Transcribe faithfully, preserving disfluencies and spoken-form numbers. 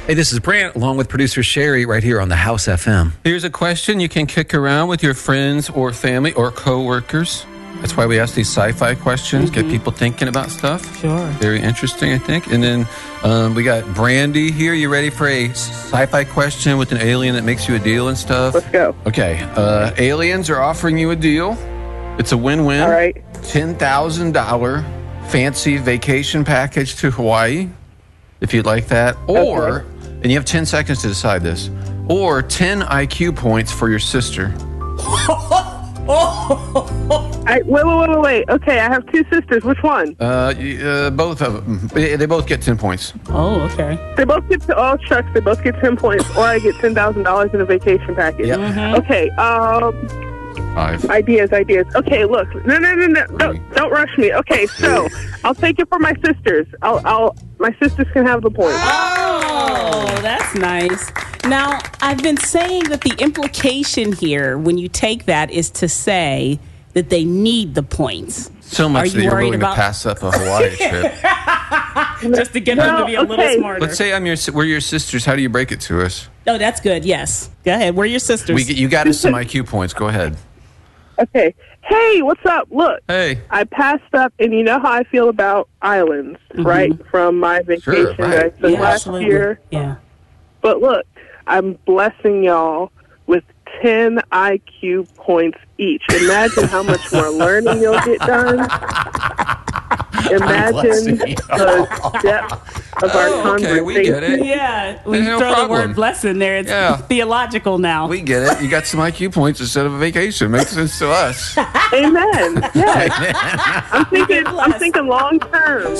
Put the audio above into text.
Hey, this is Brant, along with producer Sherry, right here on the House F M. Here's a question you can kick around with your friends or family or coworkers. That's why we ask these sci-fi questions, mm-hmm. get people thinking about stuff. Sure. Very interesting, I think. And then um, we got Brandy here. You ready for a sci-fi question with an alien that makes you a deal and stuff? Let's go. Okay. Uh, aliens are offering you a deal. It's a win-win. All right. ten thousand dollars fancy vacation package to Hawaii, if you'd like that. Or, okay. and you have ten seconds to decide this, or ten I Q points for your sister. I, wait, wait, wait, wait, wait. Okay, I have two sisters. Which one? Uh, uh both of them. They both get ten points. Oh, okay. They both get to, oh, shucks, they both get ten points, or I get ten thousand dollars in a vacation package. Yep. Mm-hmm. Okay, um... Five. Ideas, ideas. Okay, look. No, no, no, no. Don't, don't rush me. Okay, so I'll take it for my sisters. I'll, I'll, my sisters can have the points. Oh, that's nice. Now, I've been saying that the implication here, when you take that, is to say that they need the points. So much you that you're willing about- to pass up a Hawaii trip. Just to get them to be a okay. little smarter. Let's say I'm your, we're your sisters. How do you break it to us? Oh, that's good. Yes. Go ahead. We're your sisters. We, you got us some I Q points. Go ahead. Okay. Hey, what's up? Look. Hey. I passed up, and you know how I feel about islands, mm-hmm. right? From my vacation Sure, right. that I took Yeah, last absolutely. year. Yeah. But look, I'm blessing y'all with ten I Q points each. Imagine how much more learning you'll get done. Imagine the depth of our Oh, conversation. okay, we get it. Yeah. We No throw problem. the word blessing there. It's Yeah. theological now. We get it. You got some I Q points instead of a vacation. Makes sense to us. Amen. Yes. I'm thinking. I'm thinking long term.